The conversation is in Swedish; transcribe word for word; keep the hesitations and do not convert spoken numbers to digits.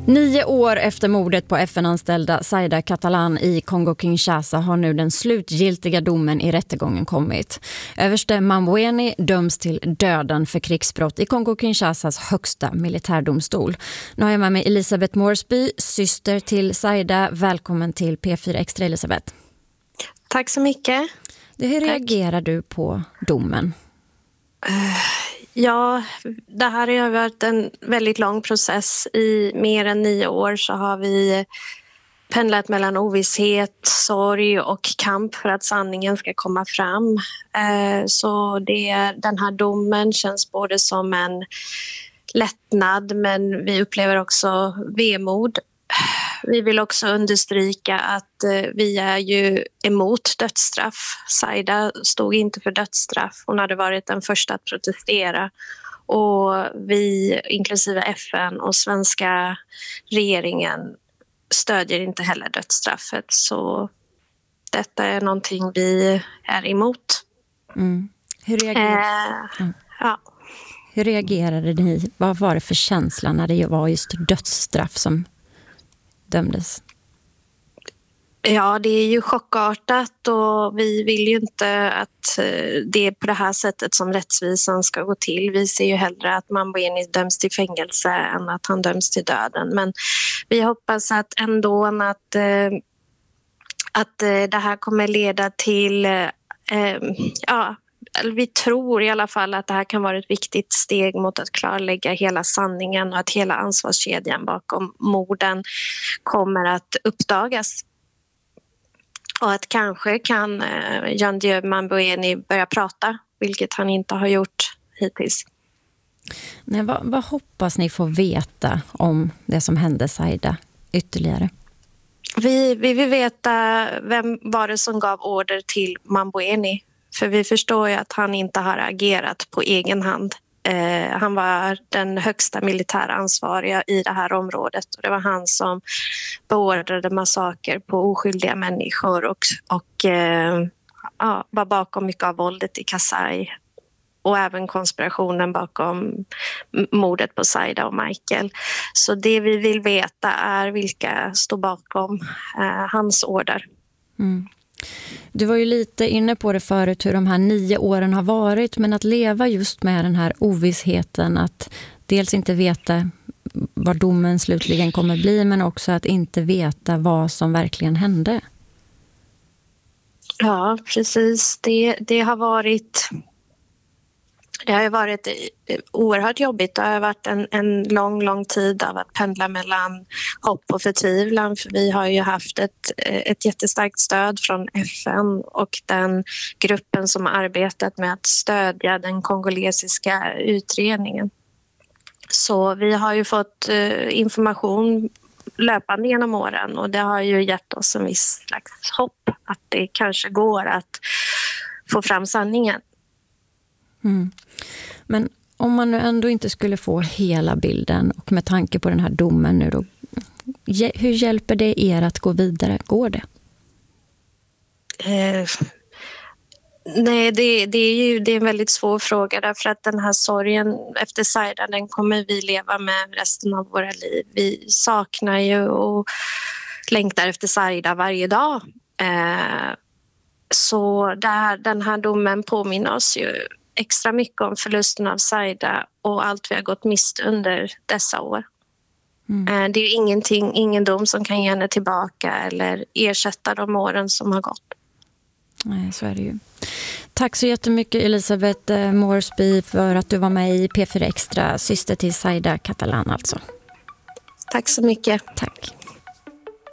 Nio år efter mordet på F N-anställda Zaida Catalán i Kongo-Kinshasa har nu den slutgiltiga domen i rättegången kommit. Överste Mambweni döms till döden för krigsbrott i Kongo-Kinshasas högsta militärdomstol. Nu har jag med mig Elisabeth Moresby, syster till Zaida. Välkommen till P fyra Extra, Elisabeth. Tack så mycket. Hur reagerar du på domen? Uh... Ja, det här har varit en väldigt lång process. I mer än nio år så har vi pendlat mellan ovisshet, sorg och kamp för att sanningen ska komma fram. Så det, den här domen känns både som en lättnad, men vi upplever också vemod. Vi vill också understryka att vi är ju emot dödsstraff. Zaida stod inte för dödsstraff. Hon hade varit den första att protestera. Och vi, inklusive F N och svenska regeringen, stödjer inte heller dödsstraffet. Så detta är någonting vi är emot. Mm. Hur reagerade, eh, ja. Hur reagerade ni? Vad var det för känsla när det var just dödsstraff som dömdes? Ja, det är ju chockartat och vi vill ju inte att det är på det här sättet som rättsvisan ska gå till. Vi ser ju hellre att Mambweni döms till fängelse än att han döms till döden. Men vi hoppas att ändå att, att det här kommer leda till... Ja, vi tror i alla fall att det här kan vara ett viktigt steg mot att klarlägga hela sanningen och att hela ansvarskedjan bakom morden kommer att uppdagas. Och att kanske kan eh, Jean-Dieu Mambweni börja prata, vilket han inte har gjort hittills. Nej, vad, vad hoppas ni få veta om det som hände Zaida ytterligare? Vi, vi vill veta vem var det som gav order till Mambweni. För vi förstår ju att han inte har agerat på egen hand. Eh, han var den högsta militära ansvariga i det här området. Och det var han som beordrade massaker på oskyldiga människor och, och eh, ja, var bakom mycket av våldet i Kasai. Och även konspirationen bakom mordet på Zaida och Michael. Så det vi vill veta är vilka står bakom eh, hans order. Mm. Du var ju lite inne på det förut hur de här nio åren har varit, men att leva just med den här ovissheten att dels inte veta vad domen slutligen kommer bli, men också att inte veta vad som verkligen hände. Ja, precis. Det, det har varit... Det har ju varit oerhört jobbigt. Det har varit en, en lång, lång tid av att pendla mellan hopp och förtvivlan. För vi har ju haft ett, ett jättestarkt stöd från F N och den gruppen som har arbetat med att stödja den kongolesiska utredningen. Så vi har ju fått information löpande genom åren och det har ju gett oss en viss slags hopp att det kanske går att få fram sanningen. Mm. Men om man nu ändå inte skulle få hela bilden och med tanke på den här domen nu då, hur hjälper det er att gå vidare? Går det? Eh, nej, det, det är ju det är en väldigt svår fråga därför att den här sorgen efter Zaida, den kommer vi leva med resten av våra liv. Vi saknar ju och längtar efter Zaida varje dag. Eh, så där, den här domen påminner oss ju extra mycket om förlusten av Zaida och allt vi har gått miste under dessa år. Mm. Det är ju ingenting, ingen dom som kan ge henne tillbaka eller ersätta de åren som har gått. Nej, så är det ju. Tack så jättemycket Elisabeth Moresby för att du var med i P fyra Extra, syster till Zaida Catalán alltså. Tack så mycket. Tack.